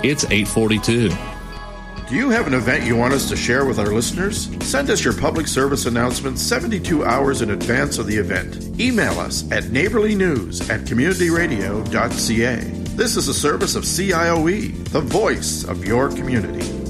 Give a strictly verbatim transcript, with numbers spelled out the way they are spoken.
it's eight forty-two. Do you have an event you want us to share with our listeners? Send us your public service announcement seventy-two hours in advance of the event. Email us at neighborlynews at community radio dot c a. This is a service of C I O E, the voice of your community.